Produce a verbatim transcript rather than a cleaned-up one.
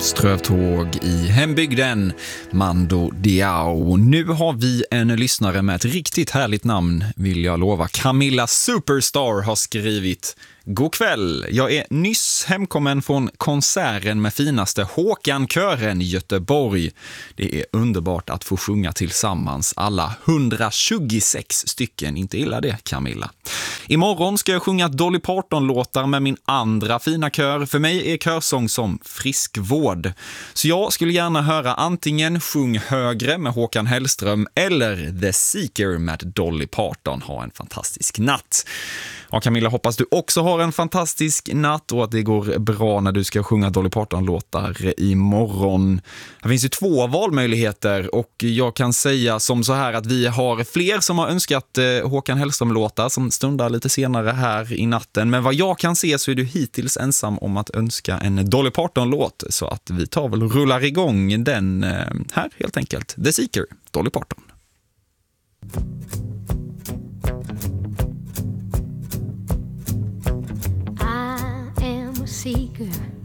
Strövtåg i hembygden, Mando Diao. Nu har vi en lyssnare med ett riktigt härligt namn, vill jag lova. Camilla Superstar har skrivit: God kväll, jag är nyss hemkommen från konserten med finaste Håkan-kören i Göteborg. Det är underbart att få sjunga tillsammans, alla hundratjugosex stycken. Inte illa det, Camilla. Imorgon ska jag sjunga Dolly Parton-låtar med min andra fina kör. För mig är körsång som friskvård. Så jag skulle gärna höra antingen Sjung högre med Håkan Hellström eller The Seeker med Dolly Parton. Ha en fantastisk natt. Ja, Camilla, hoppas du också har en fantastisk natt och att det går bra när du ska sjunga Dolly Parton-låtar imorgon. Det finns ju två valmöjligheter och jag kan säga som så här att vi har fler som har önskat eh, Håkan Hellström-låtar som stundar lite senare här i natten. Men vad jag kan se så är du hittills ensam om att önska en Dolly Parton-låt, så att vi tar väl rullar igång den eh, här helt enkelt. The Seeker, Dolly Parton. Seeker,